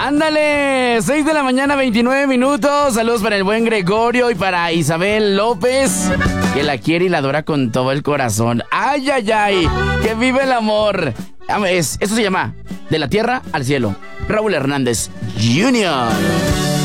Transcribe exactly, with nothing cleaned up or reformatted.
Ándale, seis de la mañana, veintinueve minutos. Saludos para el buen Gregorio y para Isabel López, que la quiere y la adora con todo el corazón. Ay, ay, ay, que vive el amor. Es, eso se llama De la Tierra al Cielo. Raúl Hernández junior